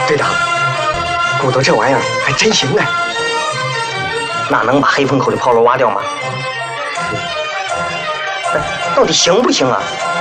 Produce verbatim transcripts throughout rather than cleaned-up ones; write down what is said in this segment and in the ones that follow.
队长，骨头这玩意儿还真行哎。那能把黑风口的炮楼挖掉吗？到底行不行啊？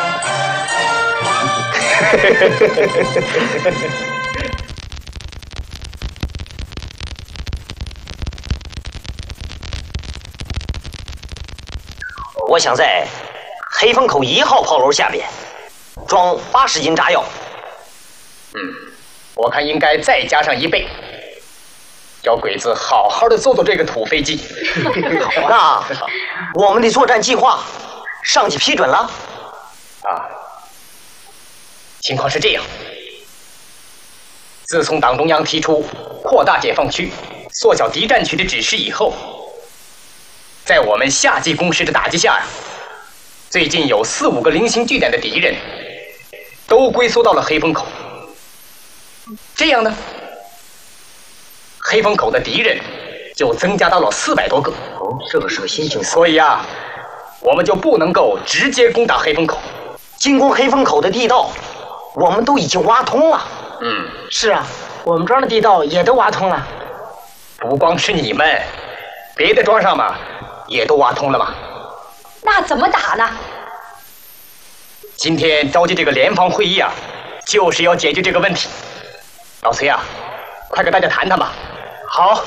我想在黑风口一号炮楼下边装八十斤炸药。 嗯，我看应该再加上一倍，叫鬼子好好的做做这个土飞机。 那我们的作战计划，上级批准了？ 啊，情况是这样。自从党中央提出扩大解放区、缩小敌占区的指示以后，在我们夏季攻势的打击下呀，最近有四五个零星据点的敌人都龟缩到了黑风口。这样呢，黑风口的敌人就增加到了四百多个。 哦，这个是个新情况。 所以啊，我们就不能够直接攻打黑风口。 进攻黑风口的地道，我们都已经挖通了。 嗯， 是啊，我们庄的地道也都挖通了。 不光是你们，别的庄上嘛，也都挖通了嘛。 那怎么打呢？ 今天召集这个联防会议啊，就是要解决这个问题。老崔啊，快跟大家谈谈吧。 好，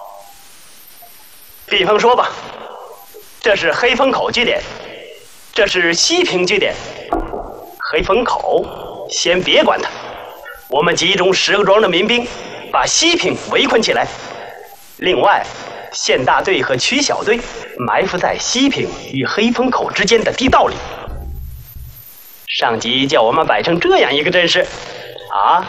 比方说吧，这是黑风口据点，这是西平据点。黑风口先别管它，我们集中十个庄的民兵，把西平围困起来。另外，县大队和区小队埋伏在西平与黑风口之间的地道里。上级叫我们摆成这样一个阵势，啊。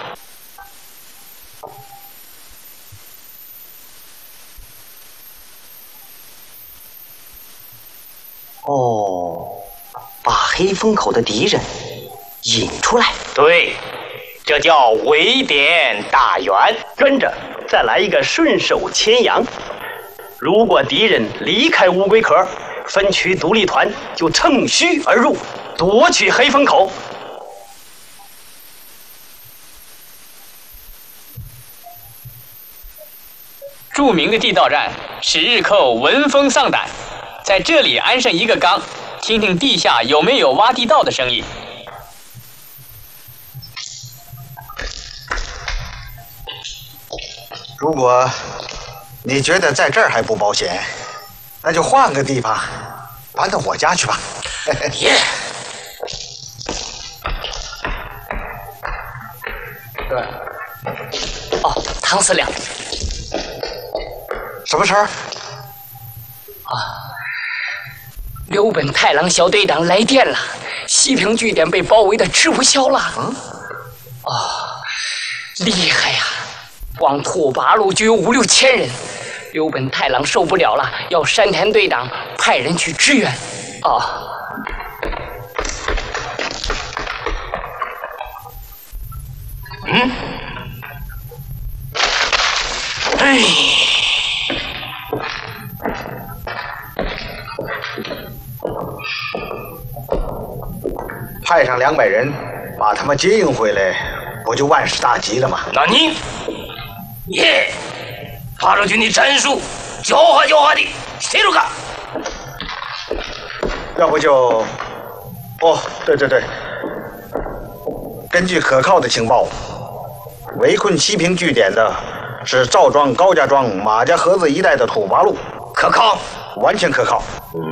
哦，把黑风口的敌人引出来。 对，这叫围点打援。跟着再来一个顺手牵羊。如果敌人离开乌龟壳，分区独立团就乘虚而入，夺取黑风口。 著名的地道战使日寇闻风丧胆，在这里安上一个缸，听听地下有没有挖地道的声音。 如果你觉得在这儿还不保险，那就换个地方，搬到我家去吧。 耶！对。哦，唐司令。 什么事儿？ 啊，刘本太郎小队长来电了，西平据点被包围的吃不消了。嗯。哦，厉害呀！光土八路就有五六千人。刘本太郎受不了了，要山田队长派人去支援。哦。 嗯。哎。 派上两百人，把他们接应回来，不就万事大吉了吗？ 那你，耶，爬上去你战术，教化教化的，谁都干。 要不就，哦，对对对，根据可靠的情报，围困西平据点的是赵庄、高家庄、马家河子一带的土八路， 可靠， 完全可靠。 嗯。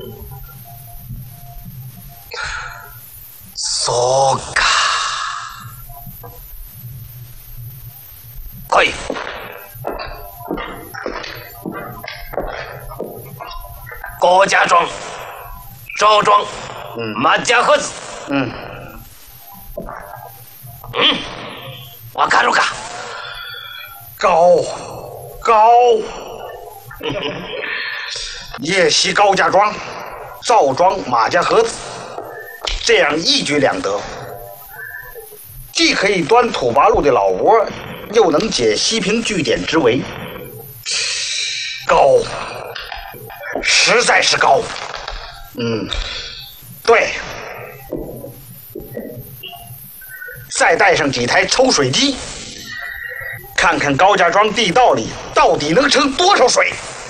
そうか。 可以。高家庄、赵庄、嗯、马家河子。 嗯。 嗯。わかるか。 高高。夜袭高家庄、赵庄、马家河子。这样一举两得，既可以端土八路的老窝，又能解西平据点之围。高，实在是高。嗯，对。再带上几台抽水机， 看看高家庄地道里到底能盛多少水。